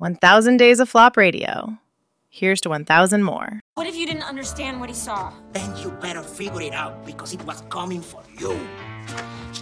1,000 Days of Flop Radio. Here's to 1,000 more. What if you didn't understand what he saw? Then you better figure it out because it was coming for you.